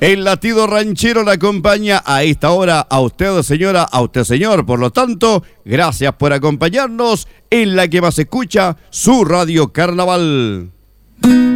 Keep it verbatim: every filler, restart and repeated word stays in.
El latido ranchero la acompaña a esta hora a usted, señora, a usted, señor. Por lo tanto, gracias por acompañarnos en la que más escucha, su Radio Carnaval.